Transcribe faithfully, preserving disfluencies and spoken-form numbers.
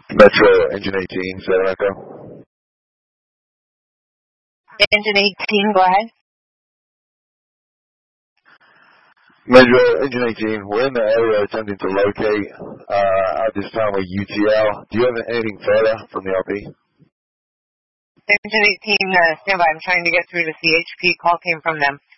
Metro, Engine eighteen, seven Echo. Engine eighteen, go ahead. Metro, Engine eighteen, we're in the area attempting to locate uh, at this time with U T L. Do you have anything further from the L P? Engine eighteen, uh, standby. I'm trying to get through to C H P. Call came from them.